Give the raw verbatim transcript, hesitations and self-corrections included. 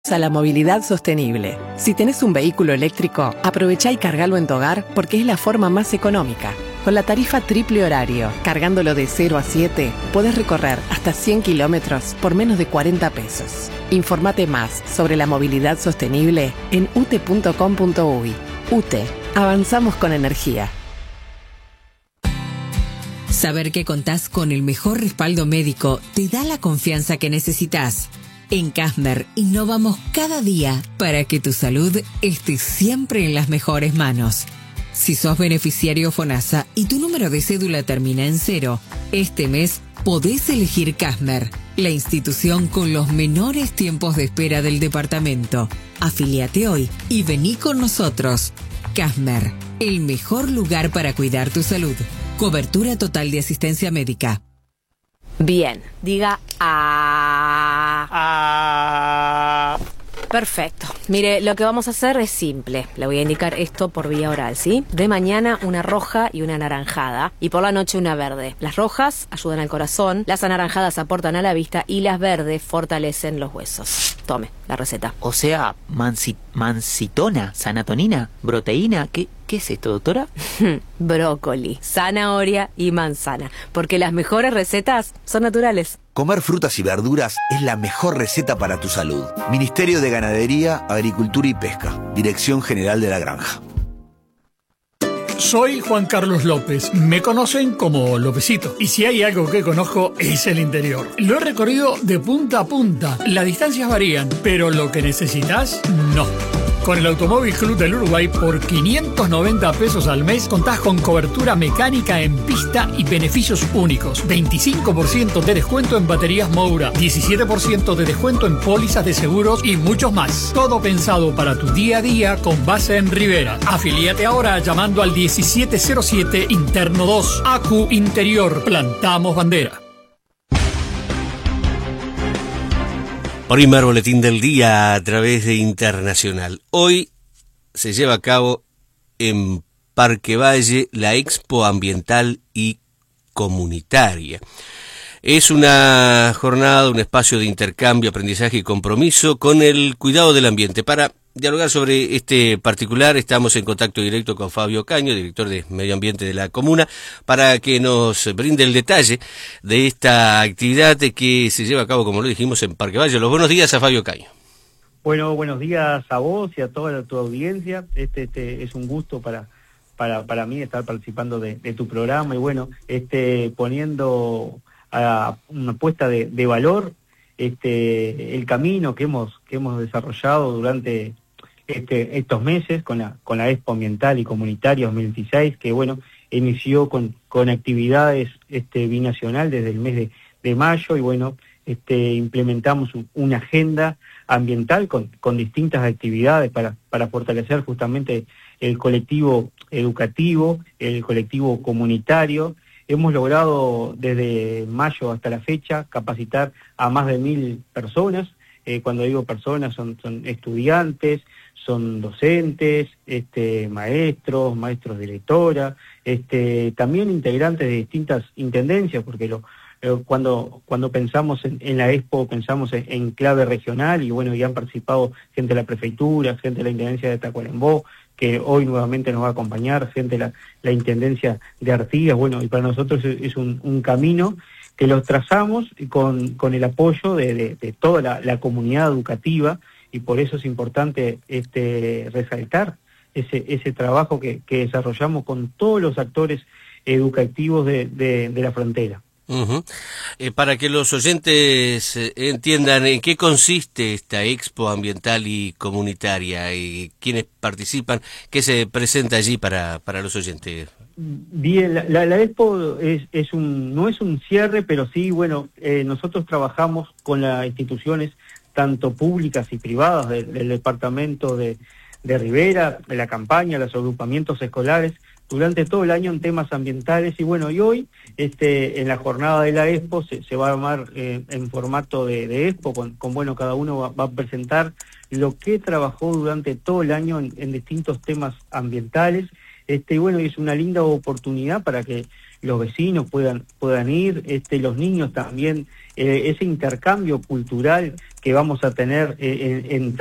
A la movilidad sostenible. Si tenés un vehículo eléctrico, aprovechá y cargalo en tu hogar porque es la forma más económica. Con la tarifa triple horario, cargándolo de cero a siete, podés recorrer hasta cien kilómetros por menos de cuarenta pesos. Informate más sobre la movilidad sostenible en u t e punto com punto u y. U T E, avanzamos con energía. Saber que contás con el mejor respaldo médico te da la confianza que necesitas. En Kasmer innovamos cada día para que tu salud esté siempre en las mejores manos. Si sos beneficiario FONASA y tu número de cédula termina en cero, este mes podés elegir Kasmer, la institución con los menores tiempos de espera del departamento. Afíliate hoy y vení con nosotros. Kasmer, el mejor lugar para cuidar tu salud. Cobertura total de asistencia médica. Bien, diga ah. Ah. Perfecto. Mire, lo que vamos a hacer es simple. Le voy a indicar esto por vía oral, ¿sí? De mañana una roja y una anaranjada. Y por la noche una verde. Las rojas ayudan al corazón, las anaranjadas aportan a la vista y las verdes fortalecen los huesos. Tome la receta. O sea, mansi, mansitona, sanatonina, proteína, ¿qué, qué es esto, doctora? Brócoli, zanahoria y manzana. Porque las mejores recetas son naturales. Comer frutas y verduras es la mejor receta para tu salud. Ministerio de Ganadería, Agricultura y Pesca. Dirección General de la Granja. Soy Juan Carlos López. Me conocen como Lópezito. Y si hay algo que conozco es el interior. Lo he recorrido de punta a punta. Las distancias varían, pero lo que necesitas, no. Con el Automóvil Club del Uruguay, por quinientos noventa pesos al mes, contás con cobertura mecánica en pista y beneficios únicos. veinticinco por ciento de descuento en baterías Moura, diecisiete por ciento de descuento en pólizas de seguros y muchos más. Todo pensado para tu día a día con base en Rivera. Afilíate ahora llamando al diecisiete cero siete Interno dos. Acu Interior. Plantamos bandera. Primer boletín del día a través de Internacional. Hoy se lleva a cabo en Parque Valle la Expo Ambiental y Comunitaria. Es una jornada, un espacio de intercambio, aprendizaje y compromiso con el cuidado del ambiente. Para dialogar sobre este particular estamos en contacto directo con Fabio Caño, director de Medio Ambiente de la Comuna, para que nos brinde el detalle de esta actividad que se lleva a cabo, como lo dijimos, en Parque Valle. Los buenos días a Fabio Caño. Bueno, buenos días a vos y a toda tu audiencia. Este, este es un gusto para para para mí estar participando de, de tu programa y bueno, este poniendo a una puesta de, de valor este el camino que hemos que hemos desarrollado durante este estos meses con la con la Expo Ambiental y Comunitaria dos mil dieciséis, que bueno, inició con con actividades este binacional desde el mes de, de mayo y bueno, este implementamos un, una agenda ambiental con con distintas actividades para para fortalecer justamente el colectivo educativo, el colectivo comunitario. Hemos logrado desde mayo hasta la fecha capacitar a más de mil personas. Eh, cuando digo personas son, son estudiantes, son docentes, este, maestros, maestros directora, este, también integrantes de distintas intendencias, porque lo, eh, cuando cuando pensamos en, en la Expo pensamos en, en clave regional y bueno, ya han participado gente de la prefeitura, gente de la intendencia de Tacuarembó, que hoy nuevamente nos va a acompañar, gente de la, la Intendencia de Artigas, bueno, y para nosotros es un, un camino que lo trazamos con, con el apoyo de, de, de toda la, la comunidad educativa, y por eso es importante este resaltar ese, ese trabajo que, que desarrollamos con todos los actores educativos de, de, de la frontera. Uh-huh. Eh, para que los oyentes eh, entiendan en qué consiste esta Expo Ambiental y Comunitaria y quiénes participan, qué se presenta allí para, para los oyentes. Bien, la, la, la Expo es, es un, no es un cierre, pero sí, bueno, eh, nosotros trabajamos con las instituciones tanto públicas y privadas del, del departamento de, de Rivera, de la campaña, los agrupamientos escolares, durante todo el año en temas ambientales y bueno, y hoy este en la jornada de la Expo se, se va a armar eh, en formato de, de Expo, con, con bueno, cada uno va, va a presentar lo que trabajó durante todo el año en, en distintos temas ambientales, este y bueno, y es una linda oportunidad para que los vecinos puedan puedan ir, este los niños también eh, ese intercambio cultural que vamos a tener eh, en, en